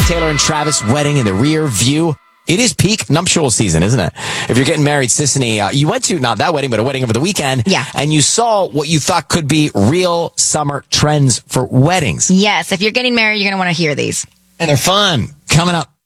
Taylor and Travis wedding in the rear view. It is peak nuptial season, isn't it? If you're getting married, Sissany, you went to not that wedding, but a wedding over the weekend. Yeah. And you saw what you thought could be real summer trends for weddings. Yes, if you're getting married, you're going to want to hear these. And they're fun. Coming up.